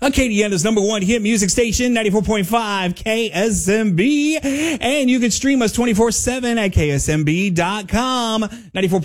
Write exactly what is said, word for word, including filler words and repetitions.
Acadiana's number one hit music station, ninety-four point five K S M B. And you can stream us twenty-four seven at K S M B dot com. ninety-four